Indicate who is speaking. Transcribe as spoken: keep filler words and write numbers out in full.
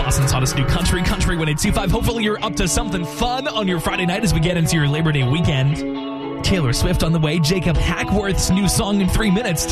Speaker 1: Austin's hottest new country, Country one eight two five. Hopefully you're up to something fun on your Friday night as we get into your Labor Day weekend. Taylor Swift on the way. Jacob Hackworth's new song in three minutes.